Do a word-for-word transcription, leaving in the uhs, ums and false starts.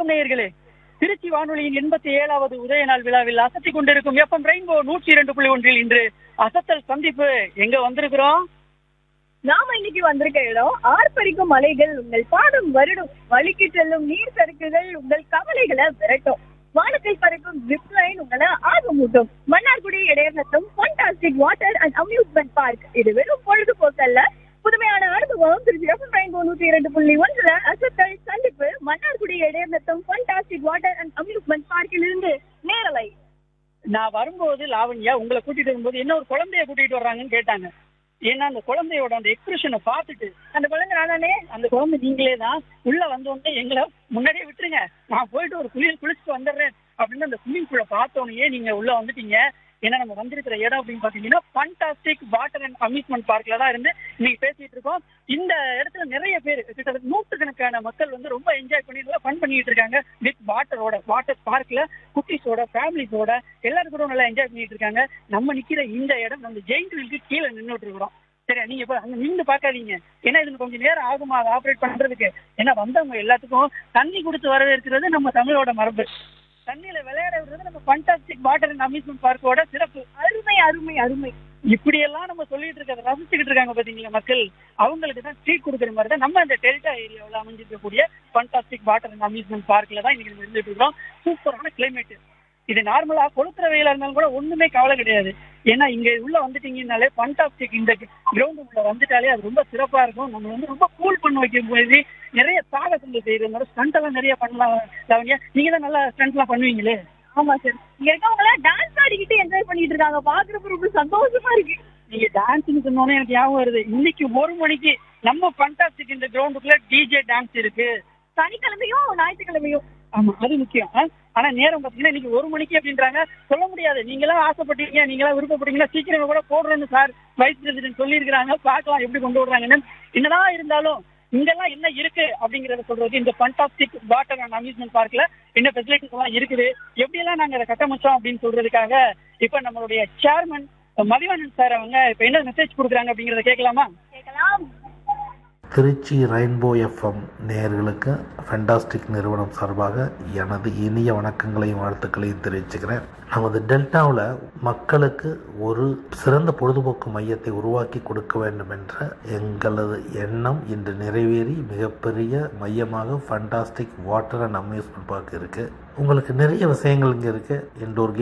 வணக்கம் நேயர்களே. திருச்சி வானொலியின் எண்பத்தி ஏழாவது உதய நாள் விழாவில் அசத்திக் கொண்டிருக்கும் எஃப்எம் ரெயின்போ நூற்றி இரண்டு புள்ளி ஒன்றில் இன்று அசத்தல் சந்திப்பு எங்க வந்திருக்கிறோம். நாம இன்னைக்கு வந்திருக்க இடம் ஆர்ப்பரிக்கும் மலைகள் உங்கள் பாதம் வருடும், வலிக்கு செல்லும் நீர் சறுக்குகள் உங்கள் கவலைகளை விரட்டும், வானத்தில் பறக்கும் ஜிப் லைன் உங்களை ஆர்வமூட்டும், Mannargudi இடையகத்தும் fantastic water and amusement park. இது வெறும் பொழுதுபோக்கு அல்ல, புதுமையான அனுபவம். திருச்சி எஃப்எம் ரெயின்போ நூற்றி இரண்டு புள்ளி ஒன்றுல அசத்தல் சந்திப்பு Mannargudi இடையகத்தும் fantastic water and amusement பார்க்கில் இருந்து நேரலை. நான் வரும்போது லாவண்யா உங்களை கூட்டிட்டு வரும்போது என்ன ஒரு குழந்தைய கூட்டிட்டு வர்றாங்கன்னு கேட்டாங்க. ஏன்னா அந்த குழந்தையோட அந்த எக்ஸ்பிரஷனை பார்த்துட்டு அந்த குழந்தை நானே, அந்த குழந்தை நீங்களே தான், உள்ள வந்தோடனே எங்களை முன்னாடியே விட்டுருங்க, நான் போயிட்டு ஒரு குளியல் குளிச்சுட்டு வந்துடுறேன் அப்படின்னு அந்த ஸ்விம்மிங் பூலை பார்த்தோன்னே நீங்க உள்ள வந்துட்டீங்க. ஏன்னா நம்ம வந்திருக்கிற இடம் அப்படின்னு பாத்தீங்கன்னா ஃபண்டாஸ்டிக் வாட்டர் அண்ட் அம்யூஸ்மெண்ட் பார்க்ல தான் இருந்து இன்னைக்கு பேசிட்டு இருக்கோம். இந்த இடத்துல நிறைய பேர் கிட்டத்தட்ட நூற்றுக்கணக்கான மக்கள் வந்து ரொம்ப என்ஜாய் பண்ணி நல்லா ஃபன் பண்ணிட்டு இருக்காங்க. வித் வாட்டரோட வாட்டர் பார்க்ல குட்டீஸோட ஃபேமிலிஸோட எல்லாரும் கூட நல்லா என்ஜாய் பண்ணிட்டு இருக்காங்க. நம்ம நிக்கிற இந்த இடம் நம்ம ஜெயிண்ட் வீலுக்கு கீழே நின்றுட்டு இருக்கிறோம். சரியா, நீங்க இப்ப அங்க நின்று பார்க்காதீங்க, ஏன்னா இதுக்கு கொஞ்சம் நேரம் ஆகுமா அதை ஆப்ரேட் பண்றதுக்கு. ஏன்னா வந்தவங்க எல்லாத்துக்கும் தண்ணி கொடுத்து வரவேற்கிறது நம்ம தமிழோட மரபு. தண்ணியில விளையாட விடுறது நம்ம ஃபண்டாஸ்டிக் வாட்டர் அண்ட் அம்யூஸ்மெண்ட் பார்க்கோட சிறப்பு. அருமை அருமை அருமை. இப்படி எல்லாம் நம்ம சொல்லிட்டு இருக்கிறத ரசிச்சுக்கிட்டு இருக்காங்க பாத்தீங்களா மக்கள். அவங்களுக்கு தான் ட்ரீட் கொடுக்குற மாதிரி தான் நம்ம இந்த டெல்டா ஏரியாவில் அமைஞ்சிருக்கக்கூடிய ஃபண்டாஸ்டிக் வாட்டர் அண்ட் அம்யூஸ்மெண்ட் பார்க்ல தான் இன்னைக்கு இருந்துட்டு இருக்கோம். சூப்பரான கிளைமேட். இது நார்மலா கொளுத்துற வெயிலா இருந்தாலும் கூட ஒண்ணுமே கவலை கிடையாது. ஏன்னா இங்க உள்ள வந்துட்டீங்கன்னாலே ஃபண்டாஸ்டிக் இந்த கிரவுண்ட் உள்ள வந்துட்டாலே அது ரொம்ப சிறப்பா இருக்கும். நம்ம வந்து ரொம்ப கூல் பண்ண வைக்கும் போது நிறைய சாகசங்கள் செய்யறது, ஸ்டண்ட் எல்லாம் நிறைய பண்ணலாம். லாவண்யா, நீங்க தான் நல்லா ஸ்டண்ட் எல்லாம் பண்ணுவீங்களே. ஆமா சார், இங்க இருக்கவங்க எல்லாம் டான்ஸ் ஆடிக்கிட்டு என்ஜாய் பண்ணிட்டு இருக்காங்க, பாக்குறப்ப ரொம்ப சந்தோஷமா இருக்கு. நீங்க டான்ஸ்னு சொன்னோன்னே எனக்கு ஞாபகம் வருது. இன்னைக்கு ஒரு மணிக்கு நம்ம ஃபண்டாஸ்டிக் இந்த கிரவுண்டுக்குள்ள டிஜே டான்ஸ் இருக்கு. சனிக்கிழமையும் ஞாயிற்றுக்கிழமையும். ஆமா, அது முக்கியம். ஆனா நேரம் பாத்தீங்கன்னா இன்னைக்கு ஒரு மணிக்கு அப்படின்றாங்க. சொல்ல முடியாது, நீங்களா ஆசைப்பட்டீங்க, நீங்களா விருப்பப்பட்டீங்கன்னா சீக்கிரமா கூட போடுறேன்னு சார் வைஸ் பிரசிடென்ட் சொல்லி இருக்கிறாங்க. பார்க்கலாம் எப்படி கொண்டு விடுறாங்கன்னு. என்னதான் இருந்தாலும் இங்கெல்லாம் என்ன இருக்கு அப்படிங்கறத சொல்றது, இந்த ஃபண்டாஸ்டிக் வாட்டர் அண்ட் அம்யூஸ்மெண்ட் பார்க்ல என்ன ஃபெசிலிட்டிஸ் எல்லாம் இருக்குது, எப்படி எல்லாம் நாங்க அதை கட்டமைச்சோம் அப்படின்னு சொல்றதுக்காக இப்ப நம்மளுடைய சேர்மன் மதிவாணன் சார் அவங்க இப்ப என்ன மெசேஜ் கொடுக்குறாங்க அப்படிங்கறத கேட்கலாமா? கேட்கலாம். திருச்சி ரெயின்போ எஃப்எம் நேயர்களுக்கு ஃபண்டாஸ்டிக் நிறுவனம் சார்பாக எனது இனிய வணக்கங்களையும் வாழ்த்துக்களையும் தெரிவிச்சுக்கிறேன். நமது டெல்டாவில் மக்களுக்கு ஒரு சிறந்த பொழுதுபோக்கு மையத்தை உருவாக்கி கொடுக்க வேண்டும் என்ற எங்களது எண்ணம் இன்று நிறைவேறி மிகப்பெரிய மையமாக fantastic water and amusement park இருக்குது. உங்களுக்கு நிறைய விஷயங்கள் இங்கே இருக்குது. இன்டோர்